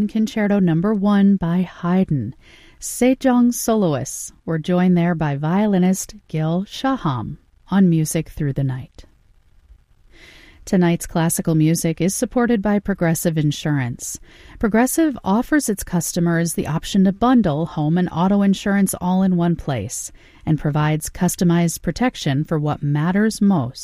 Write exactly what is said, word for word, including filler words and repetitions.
Beethoven Concerto Number one by Haydn. Sejong soloists were joined there by violinist Gil Shaham on Music Through the Night. Tonight's classical music is supported by Progressive Insurance. Progressive offers its customers the option to bundle home and auto insurance all in one place and provides customized protection for what matters most.